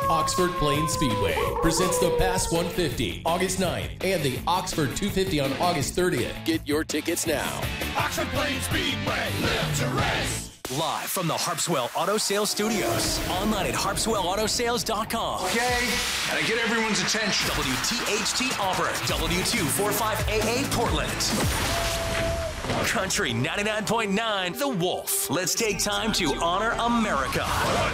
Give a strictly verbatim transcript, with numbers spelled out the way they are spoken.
Oxford Plains Speedway presents the Pass one fifty August ninth and the Oxford two fifty on August thirtieth. Get your tickets now. Oxford Plains Speedway, live to race. Live from the Harpswell Auto Sales Studios. Online at harpswell auto sales dot com. Okay, gotta get everyone's attention. W T H T Auburn, W two forty-five A A Portland. Country ninety-nine point nine The Wolf. Let's take time to honor America.